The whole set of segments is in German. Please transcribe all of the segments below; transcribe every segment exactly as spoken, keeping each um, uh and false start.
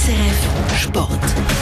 S R F Sport.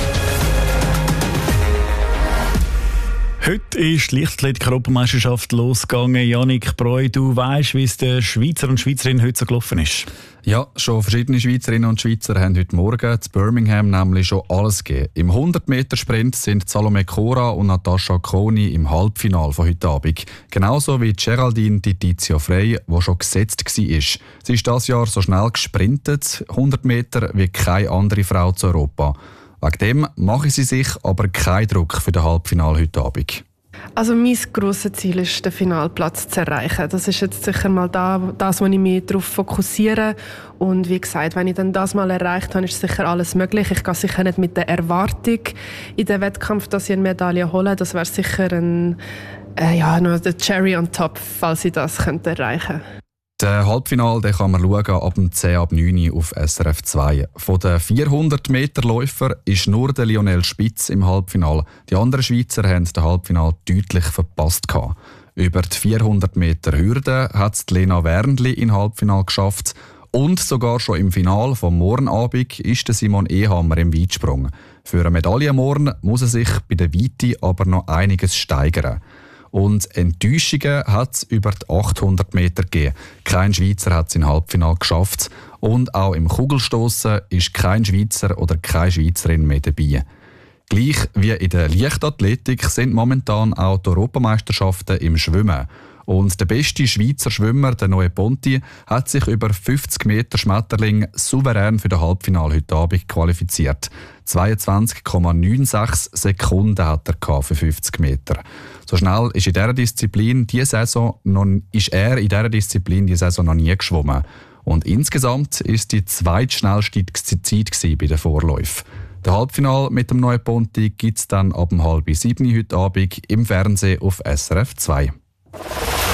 Heute ist die Leichtathletik-Europameisterschaft losgegangen. Jannik Breu, du weißt, wie es den Schweizer und Schweizerinnen heute so gelaufen ist? Ja, schon verschiedene Schweizerinnen und Schweizer haben heute Morgen zu Birmingham nämlich schon alles gegeben. Im hundert-Meter-Sprint sind Salome Cora und Natascha Coni im Halbfinale von heute Abend. Genauso wie Geraldine Di Tizio Frey, die schon gesetzt war. Sie ist dieses Jahr so schnell gesprintet, hundert Meter, wie keine andere Frau zu Europa. Wegen dem mache sie sich aber keinen Druck für das Halbfinale heute Abend. Also mein grosses Ziel ist, den Finalplatz zu erreichen. Das ist jetzt sicher mal das, wo ich mich darauf fokussiere. Und wie gesagt, wenn ich dann das mal erreicht habe, ist sicher alles möglich. Ich gehe sicher nicht mit der Erwartung in den Wettkampf, dass ich eine Medaille hole. Das wäre sicher ein, äh, ja, noch der Cherry on top, falls ich das könnte erreichen könnte. Das Halbfinale den kann man schauen ab dem zehn ab neun auf S R F zwei. Von den vierhundert Meter Läufern ist nur der Lionel Spitz im Halbfinale. Die anderen Schweizer haben das Halbfinale deutlich verpasst. Über die vierhundert Meter Hürde hat es Lena Wernli im Halbfinale geschafft. Und sogar schon im Finale vom Morgenabend ist der Simon Ehammer im Weitsprung. Für eine Medaille morgen muss er sich bei der Weite aber noch einiges steigern. Und Enttäuschungen hat es über die achthundert Meter gegeben. Kein Schweizer hat es im Halbfinale geschafft. Und auch im Kugelstossen ist kein Schweizer oder keine Schweizerin mehr dabei. Gleich wie in der Leichtathletik sind momentan auch die Europameisterschaften im Schwimmen. Und der beste Schweizer Schwimmer, der Noe Ponti, hat sich über fünfzig Meter Schmetterling souverän für das Halbfinale heute Abend qualifiziert. zweiundzwanzig Komma sechsundneunzig Sekunden hat er für fünfzig Meter. So schnell ist, in dieser Disziplin die Saison noch, ist er in dieser Disziplin die Saison noch nie geschwommen. Und insgesamt ist die zweitschnellste Zeit bei den Vorläufen. Das Halbfinale mit dem Noe Ponti gibt es dann ab halb sieben heute Abend im Fernsehen auf S R F zwei.